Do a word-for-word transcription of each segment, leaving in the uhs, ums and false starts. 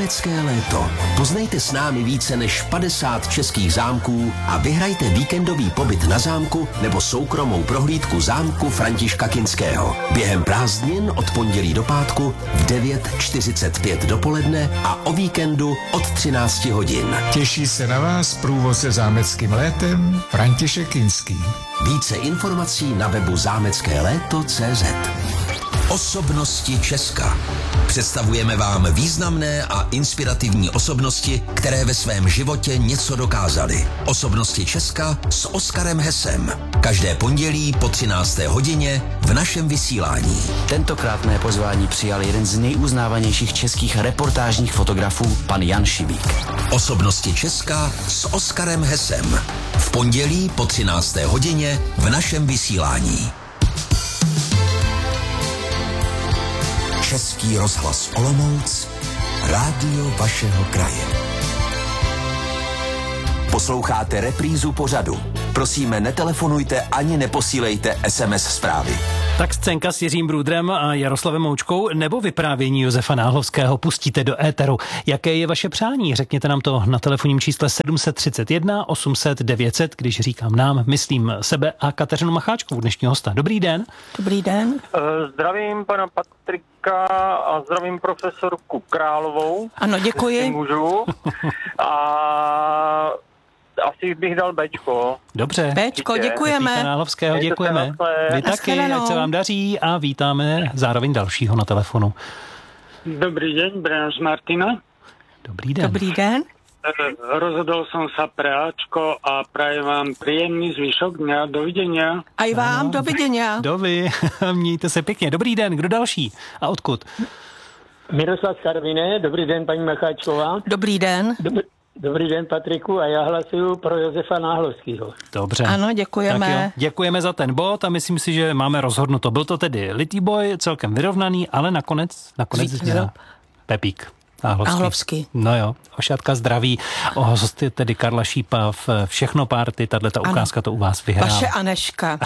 Zámecké léto. Poznejte s námi více než padesát českých zámků a vyhrajte víkendový pobyt na zámku nebo soukromou prohlídku zámku Františka Kinského. Během prázdnin od pondělí do pátku v devět čtyřicet pět dopoledne a o víkendu od třináct hodin. Těší se na vás průvodce zámeckým létem František Kinský. Více informací na webu zámecké léto tečka cé zet. Osobnosti Česka. Představujeme vám významné a inspirativní osobnosti, které ve svém životě něco dokázaly. Osobnosti Česka s Oskarem Hesem. Každé pondělí po třinácté hodině v našem vysílání. Tentokrát mé pozvání přijal jeden z nejuznávanějších českých reportážních fotografů, pan Jan Šibík. Osobnosti Česka s Oskarem Hesem. V pondělí po třinácté hodině v našem vysílání. Český rozhlas Olomouc, rádio vašeho kraje. Posloucháte reprízu pořadu. Prosíme, netelefonujte ani neposílejte es em es zprávy. Tak scénka s Jiřím Brůdrem a Jaroslavem Moučkou nebo vyprávění Josefa Náhlovského pustíte do éteru. Jaké je vaše přání? Řekněte nám to na telefonním čísle sedm set třicet jedna osm set devět set, když říkám nám, myslím sebe a Kateřinu Macháčkovou, dnešního hosta. Dobrý den. Dobrý den. Zdravím pana Patrika a zdravím profesorku Královou. Ano, děkuji. Můžu. A asi bych dal Bčko. Dobře. Bčko, děkujeme. Pepíka Náhlovského děkujeme. Vy taky, ať se vám daří a vítáme zároveň dalšího na telefonu. Dobrý den, Braňo z Martina. Dobrý den. Dobrý den. Rozhodol som sa pre Ačko a prajem vám príjemný zvyšok dňa. Dovidenia. A i vám, ano. Dovidenia. Dovi, mějte se pěkně. Dobrý den, kdo další a odkud? Miroslav Karviné, dobrý den, paní Macháčková. Dobrý den. Dobrý, dobrý den, Patriku, a já hlasuju pro Josefa Náhlovského. Dobře. Ano, děkujeme. Tak jo, děkujeme za ten bod a myslím si, že máme rozhodnuto. Byl to tedy litý boj, celkem vyrovnaný, ale nakonec, nakonec změna. Pepík. Náhlovský. Náhlovský. No jo, ošátka zdraví, o hosty tedy Karla Šípa v Všechno party, tato ukázka to u vás vyhrála. Vaše Aneška.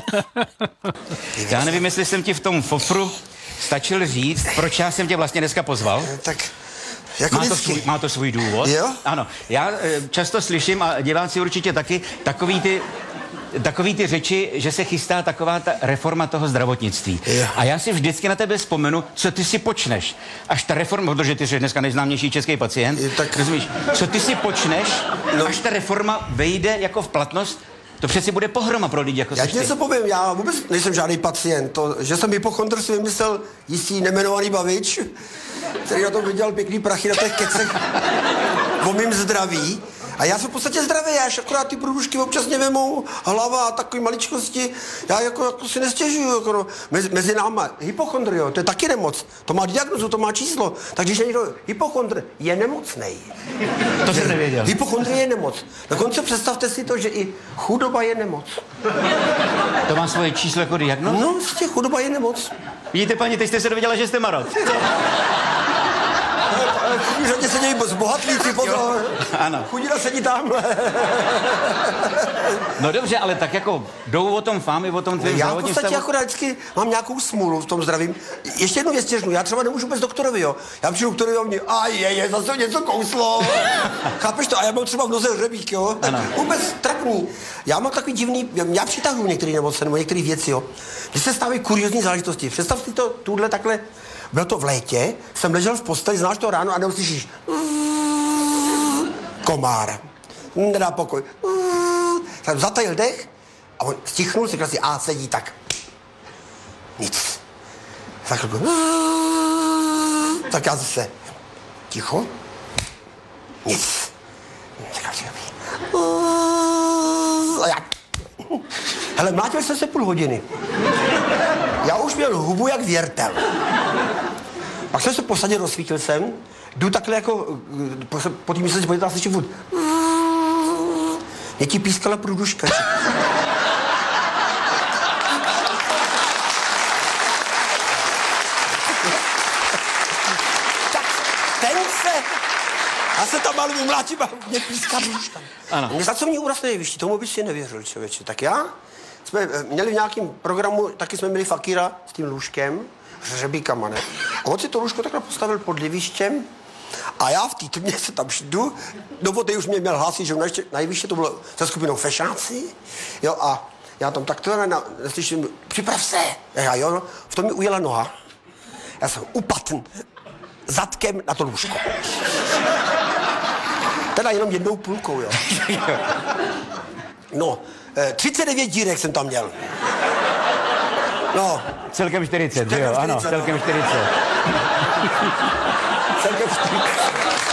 Já nevím, jestli jsem ti v tom fofru stačil říct, proč já jsem tě vlastně dneska pozval. Tak jako má, to svůj, má to svůj důvod. Jo? Ano, já často slyším a diváci určitě taky takový ty takový ty řeči, že se chystá taková ta reforma toho zdravotnictví. Jo. A já si vždycky na tebe vzpomenu, co ty si počneš. Až ta reforma, protože ty jsi dneska nejznámější český pacient, Je, tak... rozumíš, co ty si počneš, no. Až ta reforma vejde jako v platnost, to přeci bude pohroma pro lidi jako Já ti něco povím, já vůbec nejsem žádný pacient. To, že jsem hypochondr, si vymyslel jistý nemenovaný bavič, který na tom vydělal pěkný prachy na těch kecech o mým zdraví. A já jsem v podstatě zdravý, já až akorát ty průdušky občas mě vemou, hlava a takový maličkosti. Já jako, jako si nestěžuju, jako no, mezi, mezi náma. Hypochondrio, to je taky nemoc. To má diagnozu, to má číslo. Takže když je někdo hypochondr, je nemocnej. To jsem nevěděl. Hypochondrie je nemoc. Dokonce představte si to, že i chudoba je nemoc. To má svoje číslo jako diagnozu? No, prostě chudoba je nemoc. Vidíte, paní, teď jste se dověděla, že jste marot. V řadě sedí zbohatlíci, pozor. Ano. Chudina sedí tamhle. No dobře, ale tak jako jdou o tom fámy, o tom tvým Já v zdravotním podstatě stavu? akorát vždycky mám nějakou smůlu v tom zdravím. Ještě jednu věc těžnu, já třeba nemůžu bez doktorovi, jo. Já přijdu doktorovi a mě, a je, je, zase něco kouslo. Chápeš to? A já mám třeba v noze hřebík, jo. Ano. Vůbec trapný. Já mám takový divný, já přitahuju některé nemoce nebo některé věci, jo. Když se stávají kuriózní záležitosti. Představ si to tuhle takhle. Bylo to v létě, jsem ležel v posteli, znáš to ráno a neuslyšíš komár. Nedá pokoj. Jsem zatajil dech a on stichnul, řekl si, a sedí tak. Nic. Tak, tak já zase ticho. Nic. Říkal si, a já. Hele, mlátil jsem se půl hodiny. Já už měl hubu jak věrtel. Pak jsem se posadil, rozsvítil jsem, jdu takhle jako, po, po té místě si podíval, slyším furt. Mě ti pískala průduška. Tak ten se, já se tam malou umlátím a mě píská průduška. Ano. Mě za co mě úraz nejvyšší, tomu bych si nevěřil, člověče. Tak já jsme měli v nějakém programu, taky jsme měli fakíra s tím lůžkem, s hřebíkama, ne? A on si to lůžko takhle postavil pod livištěm A já v té tmě se tam jdu, do vody už mě měl hlásit, že nejvyšší to bylo se skupinou Fešáci, jo, a já tam tak to na, slyším, připrav se, já jo, no, v tom mi ujela noha. Já jsem upadl zadkem na to lůžko. Teda jenom jednou půlkou, jo. No, třicet devět dírek jsem tam měl. No. Celkem čtyřicet, že jo? Ano, celkem čtyřicet. Celkem čtyřicet.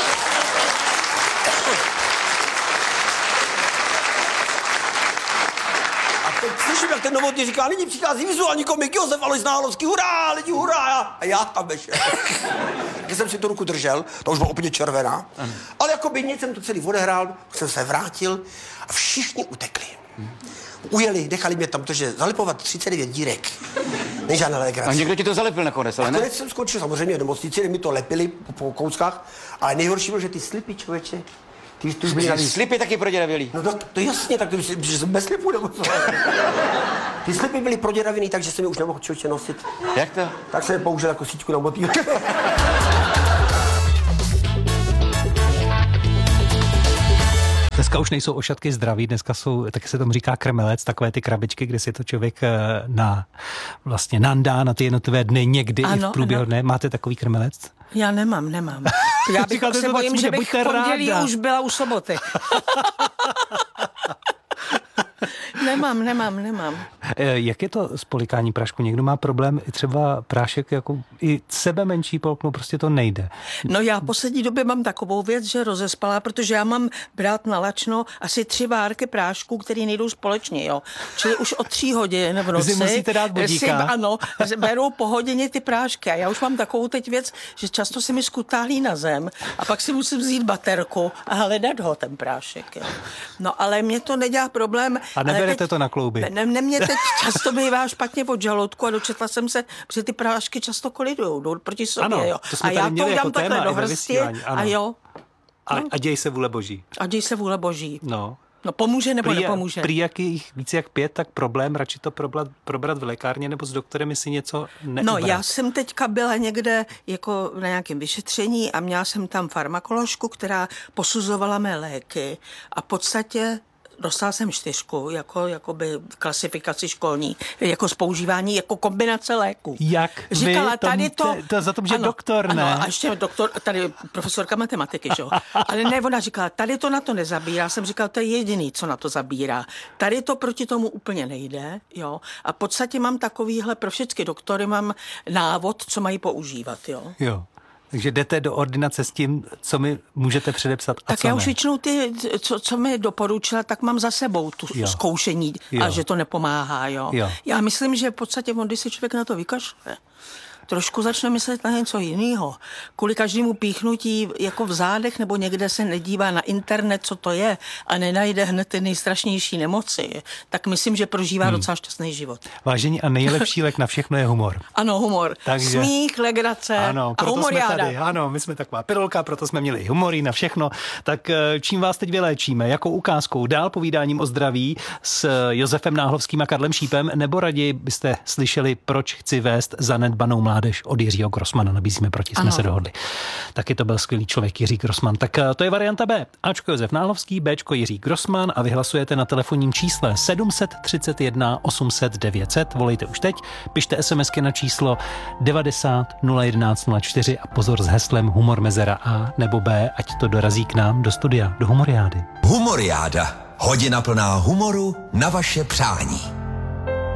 A teď slyším, jak ten Novotný říká, nyní přichází vizuální komik Josef Alois Nálovský, hurá, lidi, hurá, a já tam bešel. Když jsem si tu ruku držel, to už bylo úplně červená, ale jako by nic jsem to celý odehrál, jsem se vrátil a všichni utekli. Ujeli, nechali mě tam, protože zalepovat třicet devět dírek není žádná legrace. A někdo ti to zalepil nakonec, ale ne? Nakonec jsem skončil samozřejmě v nemocnici, mi to lepili po, po kouskách, ale nejhorší bylo, že ty slipy, člověče, ty, ty už byly navíc. Slipy taky proděravělý. No to, to jasně, tak to, že jsem bez slipů nebo co. Ty slipy byly proděravěný, takže jsem je už nemohl člověče nosit. Jak to? Tak jsem je použil jako síťku na motýl. Dneska už nejsou ošatky zdraví, dneska jsou, taky se tomu říká krmelec, takové ty krabičky, kde si to člověk na, vlastně nandá na ty jednotlivé dny někdy ano, i v průběhu ano. dne. Máte takový krmelec? Já nemám, nemám. Já bych se bojím, že bych v pondělí ráda. Už byla u soboty. Nemám, nemám, nemám. Jak je to s polikání prašku? Někdo má problém, i třeba prášek, jako i sebe menší polknu, prostě to nejde. No já v poslední době mám takovou věc, že rozespala, protože já mám brát na lačno asi tři várky prášku, který nejdou společně, jo. Čili už od tří hodin v noci. Vy si musíte dát budíka. Si, ano, berou po hodině ty prášky. A já už mám takovou teď věc, že často se mi skutálí na zem a pak si musím vzít baterku a hledat ho, ten prášek, jo. No ale mě to nedělá problém. A neberete teď, to na klouby? Ne, ne, mě teď často bývá špatně od žaludku a dočetla jsem se, že ty prášky často kolidujou, jdou proti sobě, ano, jo. To jsme a já to jako dám takhle do hrsti a jo. A, no. a děj se vůle boží. A děj se vůle boží. No. No pomůže nebo prý, nepomůže? Prý jak jich víc jak pět, tak problém, radši to probrat, probrat v lékárně nebo s doktorem, si něco neubrat. No já jsem teďka byla někde jako na nějakém vyšetření a měla jsem tam farmakoložku, která posuzovala mé léky a v podstatě dostala jsem čtyřku, jako jakoby klasifikaci školní, jako z používání, jako kombinace léků. Jak říkala, vy, tady to... To, to za to, že ano, doktor, ne? Ano, a ještě doktor, tady profesorka matematiky, že jo. Ale ne, ona říkala, tady to na to nezabírá. Jsem říkal, to je jediný, co na to zabírá. Tady to proti tomu úplně nejde, jo. A v podstatě mám takovýhle, pro všechny doktory mám návod, co mají používat, jo. Jo. Takže jdete do ordinace s tím, co mi můžete předepsat a tak co já ne. už většinou ty, co, co mi doporučila, tak mám za sebou tu jo. zkoušení jo. a že to nepomáhá, jo. jo. Já myslím, že v podstatě, když se člověk na to vykašle, trošku začne myslet na něco jiného. Kvůli každému píchnutí jako v zádech nebo někde se nedívá na internet, co to je a nenajde hned ty nejstrašnější nemoci, tak myslím, že prožívá hmm. docela šťastný život. Vážení, a nejlepší lék na všechno je humor. Ano, humor. Takže... Smích, legrace ano, a humoriáda. Ano, my jsme taková pirolka, proto jsme měli humory na všechno. Tak čím vás teď vyléčíme? Jakou ukázkou? Dál povídáním o zdraví s Josefem Náhlovským a Karlem Šípem, nebo raději byste slyšeli, proč chci vést zanedbanou mládež od Jiřího Grossmana, nabízíme proti, jsme ano. se dohodli. Taky to byl skvělý člověk Jiří Grossman. Tak to je varianta B. Ačko Josef Náhlovský, Bčko Jiří Grossman a vyhlasujete na telefonním čísle sedm set třicet jedna osm set devět set. Volejte už teď, pište SMSky na číslo devadesát nula jedenáct nula čtyři a pozor s heslem Humor mezera A nebo B, ať to dorazí k nám do studia, do Humoriády. Humoriáda. Hodina plná humoru na vaše přání.